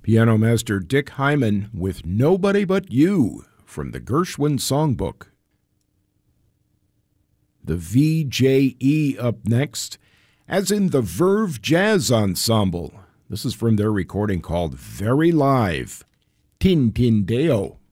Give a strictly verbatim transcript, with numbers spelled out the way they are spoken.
Piano Master Dick Hyman with Nobody But You from the Gershwin Songbook. The V J E up next, as in the Verve Jazz Ensemble. This is from their recording called Very Live, Tin Tin Deo.